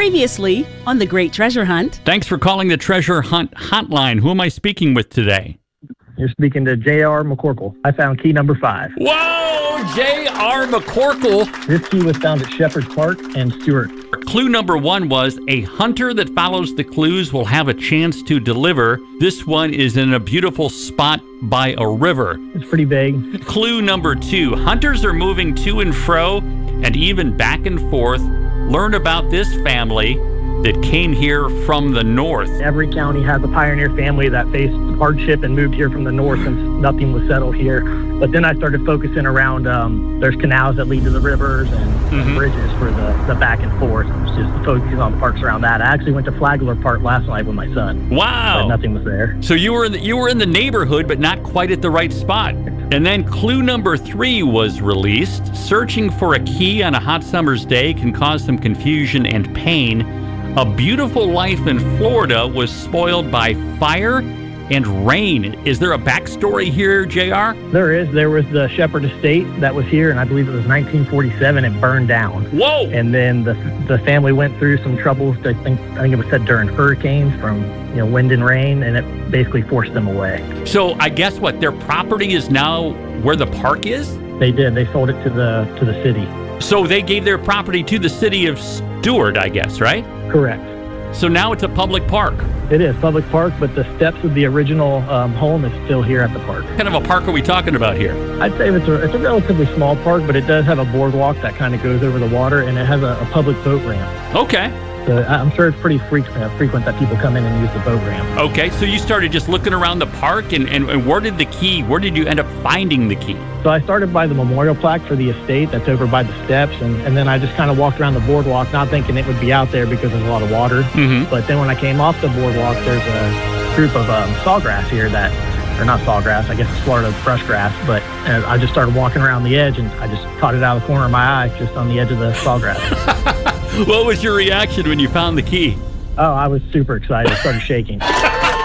Previously on The Great Treasure Hunt. Thanks for calling the Treasure Hunt hotline. Who am I speaking with today? You're speaking to J.R. McCorkle. I found key number 5. Whoa! J.R. McCorkle. This key was found at Shepherd's Park and Stewart. Clue number 1 was a hunter that follows the clues will have a chance to deliver. This one is in a beautiful spot by a river. It's pretty vague. Clue number 2, hunters are moving to and fro and even back and forth. Learn about this family that came here from the north. Every county has a pioneer family that faced hardship and moved here from the north since nothing was settled here. But then I started focusing around, there's canals that lead to the rivers and bridges for the back and forth. Just focusing on parks around that. I actually went to Flagler Park last night with my son. Wow. But nothing was there. So you were in the neighborhood, but not quite at the right spot. And then clue number 3 was released. Searching for a key on a hot summer's day can cause some confusion and pain. A beautiful life in Florida was spoiled by fire and rain. Is there a backstory here, JR? There is. There was the Shepherd Estate that was here, and I believe it was 1947. It burned down. Whoa! And then the family went through some troubles. I think it was said during hurricanes from wind and rain, and it basically forced them away. So I guess what, their property is now where the park is? They did. They sold it to the city. So they gave their property to the city of Stewart, I guess, right? Correct. So now it's a public park. It is public park, but the steps of the original home is still here at the park. What kind of a park are we talking about here? I'd say it's a relatively small park, but it does have a boardwalk that kind of goes over the water, and it has a public boat ramp. Okay. So I'm sure it's pretty frequent that people come in and use the boat ramp. Okay, so you started just looking around the park, and where did you end up finding the key? So I started by the memorial plaque for the estate that's over by the steps, and then I just kind of walked around the boardwalk, not thinking it would be out there because there's a lot of water. But then when I came off the boardwalk, there's a group of sawgrass here or not sawgrass, I guess it's Florida brush grass, but I just started walking around the edge, and I just caught it out of the corner of my eye, just on the edge of the sawgrass. What was your reaction when you found the key? Oh, I was super excited. I started shaking. That's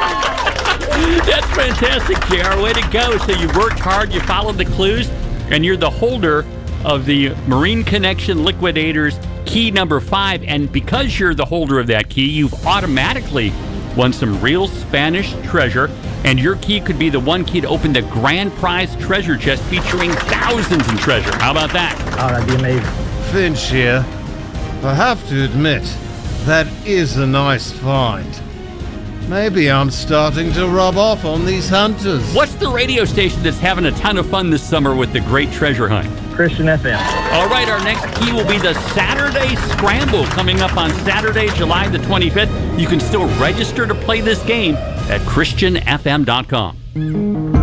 fantastic, JR. Way to go. So you worked hard, you followed the clues, and you're the holder of the Marine Connection Liquidators key number 5. And because you're the holder of that key, you've automatically won some real Spanish treasure. And your key could be the one key to open the grand prize treasure chest featuring thousands in treasure. How about that? Oh, that'd be amazing. Finch here. I have to admit, that is a nice find. Maybe I'm starting to rub off on these hunters. What's the radio station that's having a ton of fun this summer with the Great Treasure Hunt? Christian FM. All right, our next key will be the Saturday Scramble coming up on Saturday, July the 25th. You can still register to play this game at christianfm.com.